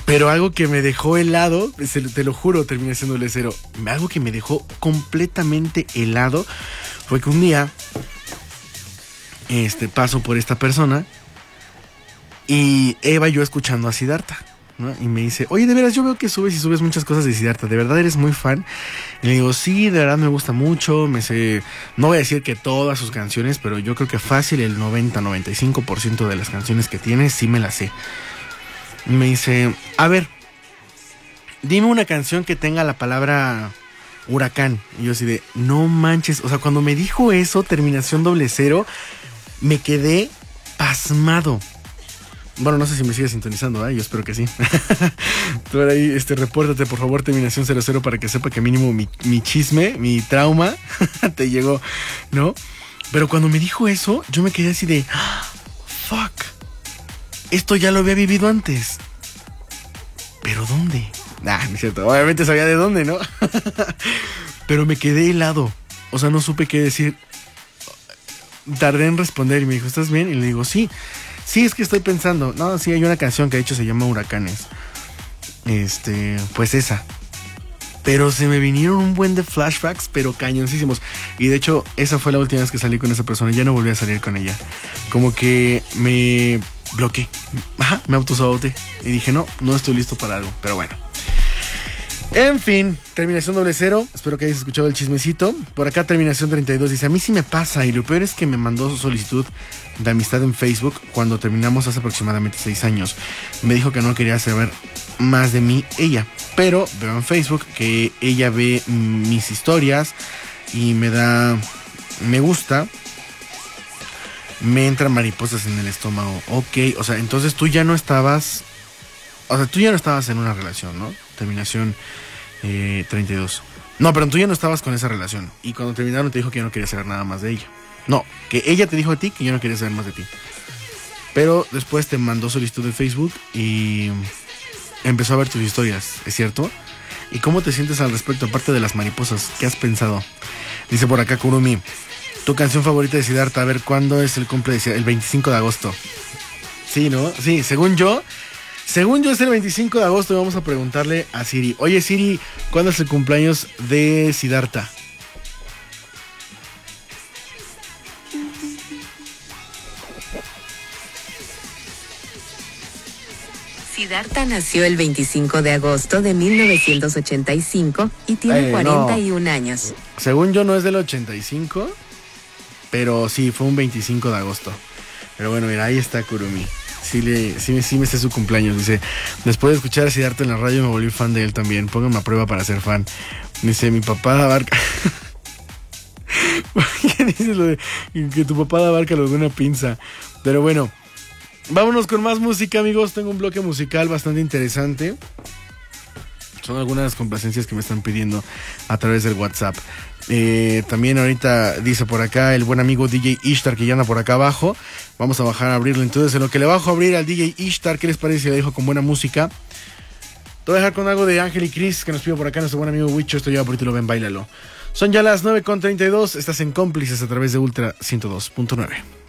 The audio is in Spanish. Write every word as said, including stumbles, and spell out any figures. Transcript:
Pero algo que me dejó helado, te lo juro, terminé siendo doble cero. Algo que me dejó completamente helado fue que un día este, paso por esta persona y Eva y yo escuchando a Siddhartha, ¿no? Y me dice, oye, de veras, yo veo que subes y subes muchas cosas de Siddhartha, ¿de verdad eres muy fan? Y le digo, sí, de verdad me gusta mucho, me sé, no voy a decir que todas sus canciones, pero yo creo que fácil el noventa, noventa y cinco por ciento de las canciones que tiene, sí me las sé. Y me dice, a ver, dime una canción que tenga la palabra huracán. Y yo así de, no manches, o sea, cuando me dijo eso, terminación doble cero, me quedé pasmado. Bueno, no sé si me sigue sintonizando, ¿eh? Yo espero que sí. Tú ahí, este, repórtate, por favor, terminación cero cero, para que sepa que mínimo mi, mi chisme, mi trauma, te llegó, ¿no? Pero cuando me dijo eso, yo me quedé así de, fuck, esto ya lo había vivido antes. ¿Pero dónde? Nah, no es cierto, obviamente sabía de dónde, ¿no? Pero me quedé helado, o sea, no supe qué decir. Tardé en responder y me dijo, ¿estás bien? Y le digo, sí. Sí, es que estoy pensando. No, sí, hay una canción que de hecho se llama Huracanes. Este, pues esa. Pero se me vinieron un buen de flashbacks, pero cañoncísimos. Y de hecho, esa fue la última vez que salí con esa persona. Ya no volví a salir con ella. Como que me bloqueé. Ajá, me autosaboteé. Y dije, no, no estoy listo para algo. Pero bueno. En fin, terminación doble cero. Espero que hayas escuchado el chismecito. Por acá terminación treinta y dos dice, a mí sí me pasa. Y lo peor es que me mandó su solicitud de amistad en Facebook cuando terminamos hace aproximadamente seis años. Me dijo que no quería saber más de mí ella, pero veo en Facebook que ella ve mis historias y me da me gusta. Me entran mariposas en el estómago. Ok, o sea, entonces tú ya no estabas, o sea, tú ya no estabas en una relación, ¿no? Terminación eh, treinta y dos. No, pero tú ya no estabas con esa relación. Y cuando terminaron te dijo que ya no quería saber nada más de ella. No, que ella te dijo a ti que yo no quería saber más de ti. Pero después te mandó solicitud de Facebook y empezó a ver tus historias, ¿es cierto? ¿Y cómo te sientes al respecto, aparte de las mariposas? ¿Qué has pensado? Dice por acá Kurumi, tu canción favorita de Siddhartha, a ver, ¿cuándo es el cumple de Siddhartha? El veinticinco de agosto. Sí, ¿no? Sí, según yo, según yo es el veinticinco de agosto y vamos a preguntarle a Siri. Oye, Siri, ¿cuándo es el cumpleaños de Siddhartha? Siddhartha nació el veinticinco de agosto de mil novecientos ochenta y cinco y tiene eh, cuarenta y un no. años. Según yo no es del ochenta y cinco, pero sí, fue un veinticinco de agosto. Pero bueno, mira, ahí está Kurumi. Sí, le, sí, sí me sé su cumpleaños. Dice, después de escuchar a Siddhartha en la radio me volví fan de él también. Pónganme a prueba para ser fan. Dice, mi papá da barca. ¿Qué dices lo de que tu papá da barca lo de una pinza? Pero bueno, vámonos con más música, amigos. Tengo un bloque musical bastante interesante. Son algunas complacencias que me están pidiendo a través del WhatsApp. Eh, también ahorita dice por acá el buen amigo D J Ishtar que ya anda por acá abajo. Vamos a bajar a abrirlo. Entonces, en lo que le bajo a abrir al D J Ishtar, ¿qué les parece si le dejo con buena música? Te voy a dejar con algo de Ángel y Chris que nos pidió por acá nuestro buen amigo Wicho. Esto ya por ti lo ven, bailalo. Son ya las nueve con treinta y dos. Estás en Cómplices a través de Ultra ciento dos punto nueve.